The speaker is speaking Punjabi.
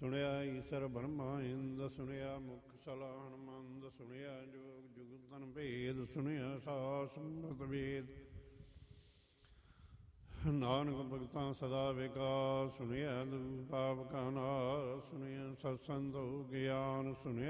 ਸੁਣਿਆ ਈਸਰ ਬ੍ਰਹਮਾ ਇੰਦ, ਸੁਣਿਆ ਮੁਖ ਸਲਾ ਹਨੁਮੰਦ, ਸੁਣਿਆ ਜੋਗ ਜੁਗ ਤਨ ਭੇਦ, ਸੁਣਿਆ ਸਾਸ ਅੰਮ੍ਰਿਤ ਵੇਦ। ਨਾਨਕ ਭਗਤਾਂ ਸਦਾ ਵਿਕਾਸ, ਸੁਣਿਆ ਦੁਖ ਪਾਪ ਕਾ ਨਾਸ਼, ਸੁਣਿਆ ਸਤਸੰਗ ਹੋ ਗਿਆਨ, ਸੁਣਿਆ